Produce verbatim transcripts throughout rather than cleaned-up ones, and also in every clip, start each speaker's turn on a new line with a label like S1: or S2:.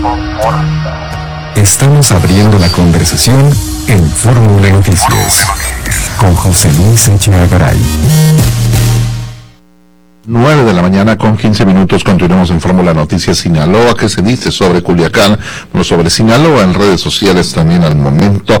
S1: Estamos abriendo la conversación en Fórmula Noticias con José Luis Echeagaray.
S2: nueve de la mañana con quince minutos, continuamos en Fórmula Noticias Sinaloa. ¿Qué se dice sobre Culiacán? Bueno, sobre Sinaloa en redes sociales también al momento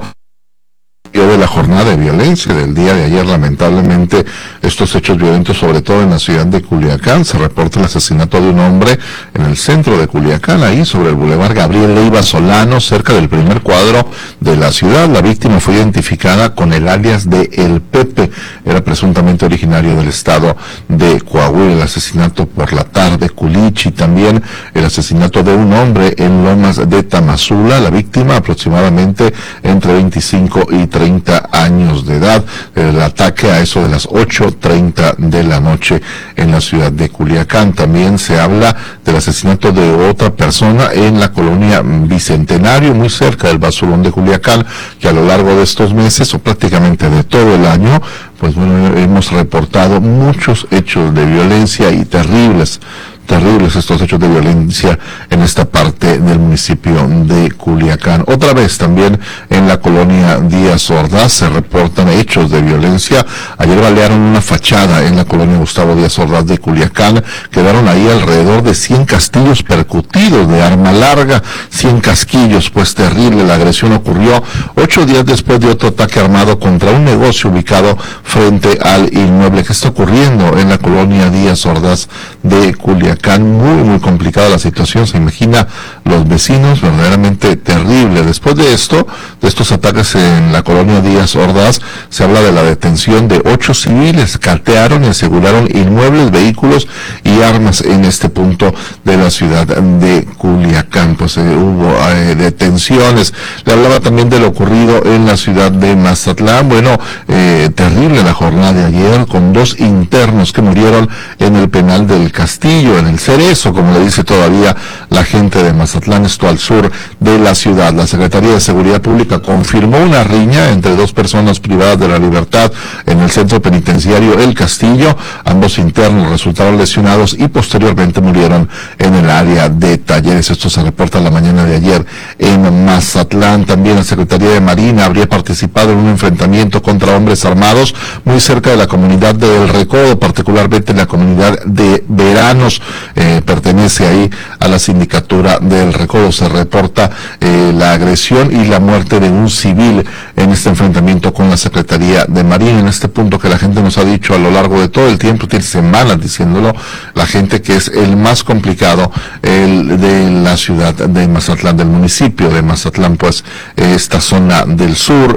S2: de la jornada de violencia del día de ayer. Lamentablemente estos hechos violentos, sobre todo en la ciudad de Culiacán, se reporta el asesinato de un hombre en el centro de Culiacán, ahí sobre el bulevar Gabriel Leiva Solano, cerca del primer cuadro de la ciudad. La víctima fue identificada con el alias de El Pepe, era presuntamente originario del estado de Coahuila. El asesinato por la tarde, Culichi, también el asesinato de un hombre en Lomas de Tamazula, la víctima aproximadamente entre veinticinco y treinta años de edad. El ataque a eso de las ocho treinta de la noche en la ciudad de Culiacán. También se habla del asesinato de otra persona en la colonia Bicentenario, muy cerca del Basurón de Culiacán, que a lo largo de estos meses, o prácticamente de todo el año, pues bueno, hemos reportado muchos hechos de violencia y terribles, terribles estos hechos de violencia en esta parte del municipio de Culiacán. Otra vez también en la colonia Díaz Ordaz se reportan hechos de violencia. Ayer balearon una fachada en la colonia Gustavo Díaz Ordaz de Culiacán. Quedaron ahí alrededor de cien castillos percutidos de arma larga, cien casquillos, pues terrible. La agresión ocurrió ocho días después de otro ataque armado contra un negocio ubicado frente al inmueble. ¿Qué está ocurriendo en la colonia Díaz Ordaz de Culiacán? Muy, muy complicada la situación, se imagina los vecinos, verdaderamente terrible. Después de esto, de estos ataques en la colonia Díaz Ordaz, se habla de la detención de ocho civiles. Catearon y aseguraron inmuebles, vehículos y armas en este punto de la ciudad de Culiacán. Pues eh, hubo eh, detenciones. Le hablaba también de lo ocurrido en la ciudad de Mazatlán. Bueno, eh, terrible la jornada de ayer, con dos internos que murieron en el penal del Castillo, en el Cerezo, como le dice todavía la gente de Mazatlán, esto al sur de la ciudad. La Secretaría de Seguridad Pública confirmó una riña entre dos personas privadas de la libertad en el centro penitenciario El Castillo. Ambos internos resultaron lesionados y posteriormente murieron en el área de talleres. Esto se reporta la mañana de ayer en Mazatlán. También la Secretaría de Marina habría participado en un enfrentamiento contra hombres armados muy cerca de la comunidad de El Recodo, particularmente en la comunidad de Veranos. Eh, pertenece ahí a la sindicatura del Recodo. Se reporta eh, la agresión y la muerte de un civil en este enfrentamiento con la Secretaría de Marina. En este punto que la gente nos ha dicho a lo largo de todo el tiempo, tiene semanas diciéndolo, la gente, que es el más complicado, el de la ciudad de Mazatlán, del municipio de Mazatlán, pues eh, esta zona del sur,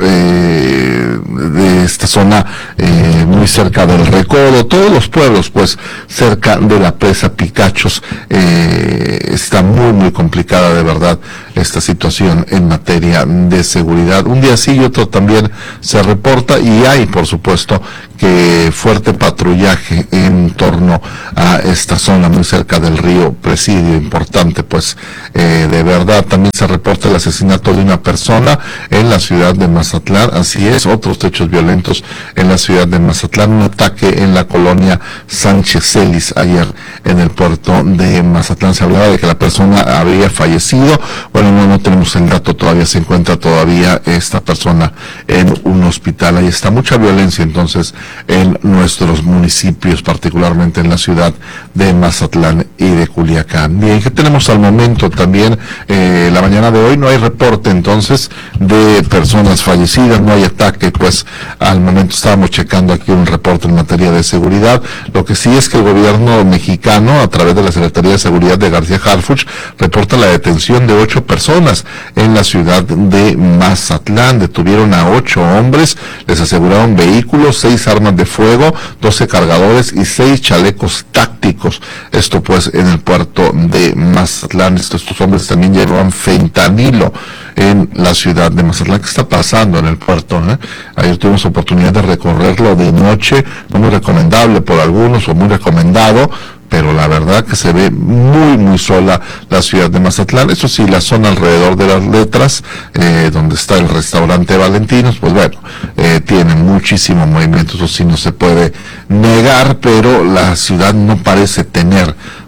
S2: eh, de esta zona eh, muy cerca del Recodo, todos los pueblos pues cerca de la presa Picachos. Eh, está muy muy complicada de verdad esta situación en materia de seguridad. Un día sí y otro también se reporta, y hay por supuesto que fuerte patrullaje en torno a esta zona muy cerca del río Presidio, importante pues eh, de verdad. También se reporta el asesinato de una persona en la ciudad de Mazatlán, así es, otros hechos violentos en la ciudad de Mazatlán, un ataque en la colonia Sánchez Celis ayer en el puerto de Mazatlán. Se hablaba de que la persona había fallecido. Bueno, no, no tenemos el dato todavía, se encuentra todavía esta persona en un hospital. Ahí está mucha violencia entonces en nuestros municipios, particularmente en la ciudad de Mazatlán y de Culiacán. Bien, ¿qué tenemos al momento? También eh, la mañana de hoy no hay reporte entonces de personas fallecidas, no hay ataque, pues al momento estábamos checando aquí un reporte en materia de seguridad. Lo que sí es que el gobierno mexicano, a través de la Secretaría de Seguridad de García Harfuch, reporta la detención de ocho personas en la ciudad de Mazatlán. Detuvieron a ocho hombres, les aseguraron vehículos, seis armas de fuego, doce cargadores y seis chalecos tácticos. Esto pues en el puerto de Mazatlán. Estos, estos hombres también llevaban fentanilo en la ciudad de Mazatlán. ¿Qué está pasando en el puerto? ¿eh? Ayer tuvimos oportunidad de recorrerlo de noche, no muy recomendable por algunos o muy recomendado, pero la verdad que se ve muy muy sola la ciudad de Mazatlán. Eso sí, la zona alrededor de las letras, eh, donde está el restaurante Valentinos, pues bueno, eh, tiene muchísimo movimiento, eso sí no se puede negar, pero la ciudad no parece tener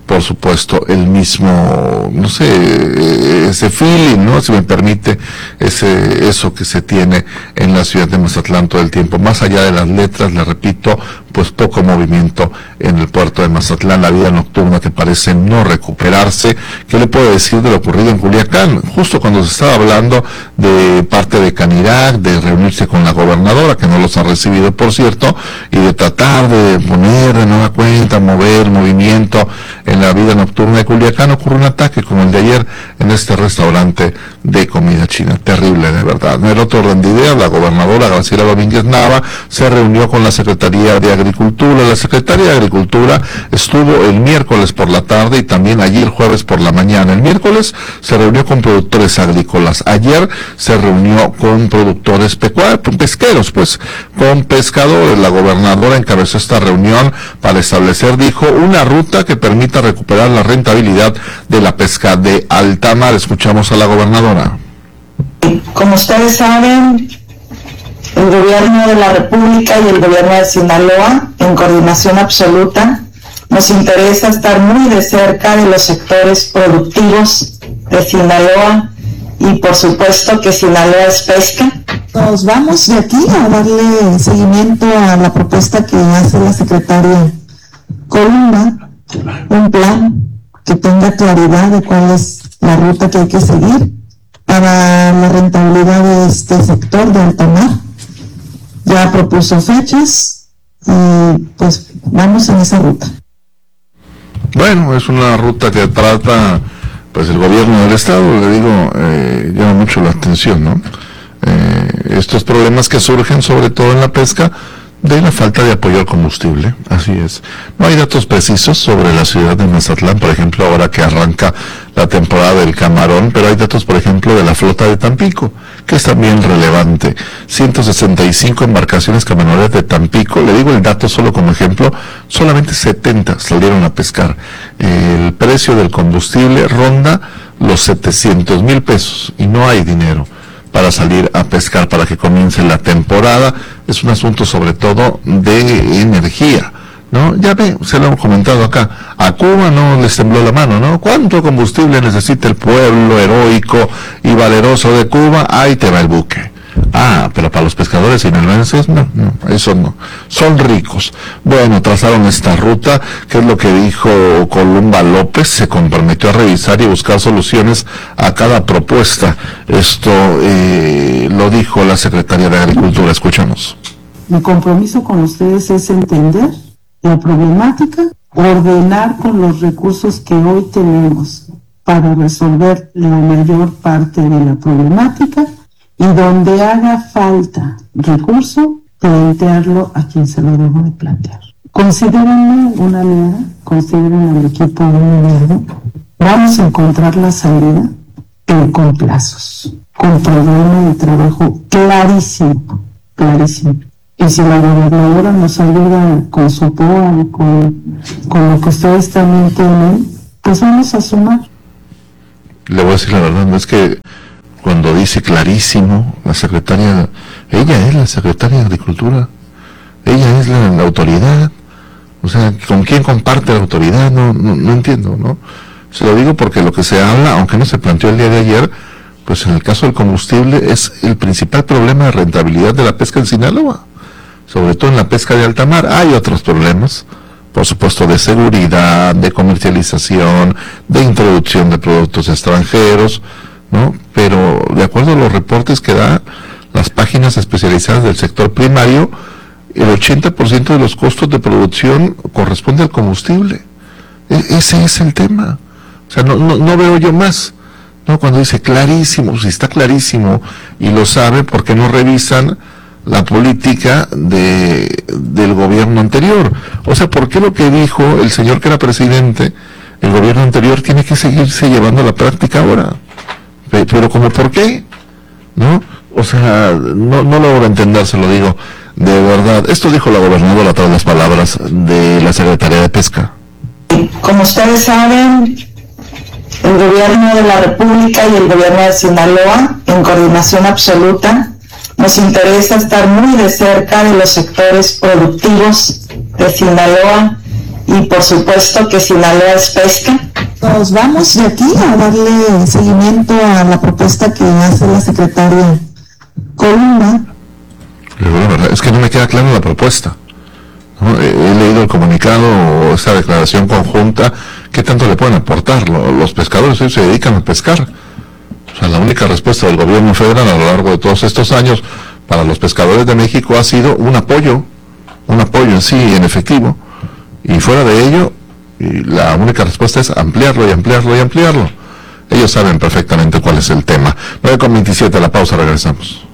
S2: por supuesto, el mismo, no sé, ese feeling, ¿no? Si me permite, ese, eso que se tiene en la ciudad de Mazatlán todo el tiempo. Más allá de las letras, le repito, pues poco movimiento en el puerto de Mazatlán, la vida nocturna que parece no recuperarse. ¿Qué le puedo decir de lo ocurrido en Culiacán? Justo cuando se estaba hablando de parte de Canirac, de reunirse con la gobernadora, que no los ha recibido, por cierto, y de tratar de poner de nueva cuenta, mover movimiento en la vida nocturna de Culiacán, ocurre un ataque como el de ayer en este restaurante de comida china. Terrible, de verdad. En el otro orden de ideas, la gobernadora Graciela Domínguez Nava se reunió con la Secretaría de Agricultura. La Secretaría de Agricultura estuvo el miércoles por la tarde y también ayer jueves por la mañana. El miércoles se reunió con productores agrícolas. Ayer se reunió con productores pecuarios, pesqueros, pues, con pescadores. La gobernadora encabezó esta reunión para establecer, dijo, una ruta que permita recuperar la rentabilidad de la pesca de alta mar. Escuchamos a la gobernadora.
S3: Como ustedes saben, el gobierno de la República y el gobierno de Sinaloa, en coordinación absoluta, nos interesa estar muy de cerca de los sectores productivos de Sinaloa y por supuesto que Sinaloa es pesca.
S4: Nos vamos de aquí a darle seguimiento a la propuesta que hace la secretaria Columba, un plan que tenga claridad de cuál es la ruta que hay que seguir para la rentabilidad de este sector de alta mar. Ya propuso fechas y pues vamos en esa ruta.
S2: Bueno, es una ruta que trata pues el gobierno del estado, le digo, eh, llama mucho la atención, ¿no? Eh, estos problemas que surgen sobre todo en la pesca de la falta de apoyo al combustible, así es. No hay datos precisos sobre la ciudad de Mazatlán, por ejemplo, ahora que arranca la temporada del camarón, pero hay datos, por ejemplo, de la flota de Tampico, que es también relevante. ciento sesenta y cinco embarcaciones camaroneras de Tampico, le digo el dato solo como ejemplo, solamente setenta salieron a pescar. El precio del combustible ronda los setecientos mil pesos y no hay dinero para salir a pescar, para que comience la temporada. Es un asunto sobre todo de energía, ¿no? Ya ve, se lo hemos comentado acá, a Cuba no les tembló la mano, ¿no? ¿Cuánto combustible necesita el pueblo heroico y valeroso de Cuba? Ahí te va el buque. Ah, pero para los pescadores sinaloenses, no, no, eso no. Son ricos. Bueno, trazaron esta ruta, que es lo que dijo Columba López, se comprometió a revisar y buscar soluciones a cada propuesta. Esto eh, lo dijo la Secretaría de Agricultura. Escuchamos.
S5: Mi compromiso con ustedes es entender la problemática, ordenar con los recursos que hoy tenemos para resolver la mayor parte de la problemática, y donde haga falta recurso, plantearlo a quien se lo debo de plantear. Considérenme una aliada, considérenme al equipo un aliado. Vamos a encontrar la salida, pero con plazos, con programa de trabajo clarísimo, clarísimo. Y si la gobernadora nos ayuda con su apoyo, con, con lo que ustedes también tienen, pues vamos a sumar.
S2: Le voy a decir la verdad, no es que cuando dice clarísimo, la secretaria, ella es la secretaria de Agricultura, ella es la, la autoridad, o sea, ¿con quién comparte la autoridad? No, no, no entiendo, ¿no? Se lo digo porque lo que se habla, aunque no se planteó el día de ayer, pues en el caso del combustible es el principal problema de rentabilidad de la pesca en Sinaloa, sobre todo en la pesca de alta mar. Hay otros problemas, por supuesto, de seguridad, de comercialización, de introducción de productos extranjeros, ¿no? Pero de acuerdo a los reportes que dan las páginas especializadas del sector primario, el ochenta por ciento de los costos de producción corresponde al combustible. E- ese es el tema. O sea, no, no, no veo yo más, ¿no? Cuando dice clarísimo, si está clarísimo y lo sabe, ¿por qué no revisan la política de, del gobierno anterior? O sea, ¿por qué lo que dijo el señor que era presidente, el gobierno anterior, tiene que seguirse llevando a la práctica ahora? Pero como por qué, ¿no? O sea, no, no logro entender, se lo digo, de verdad. Esto dijo la gobernadora tras las palabras de la Secretaría de Pesca.
S3: Como ustedes saben, el gobierno de la República y el gobierno de Sinaloa, en coordinación absoluta, nos interesa estar muy de cerca de los sectores productivos de Sinaloa y por supuesto que Sinaloa es pesca.
S4: Nos vamos de aquí a darle seguimiento a la propuesta que hace la secretaria Columba.
S2: Bueno, es que no me queda clara la propuesta, ¿no? He leído el comunicado o esta declaración conjunta. ¿Qué tanto le pueden aportar? Los pescadores ellos se dedican a pescar. O sea, la única respuesta del gobierno federal a lo largo de todos estos años para los pescadores de México ha sido un apoyo, un apoyo en sí, en efectivo, y fuera de ello, y la única respuesta es ampliarlo y ampliarlo y ampliarlo. Ellos saben perfectamente cuál es el tema. nueve con veintisiete, la pausa, regresamos.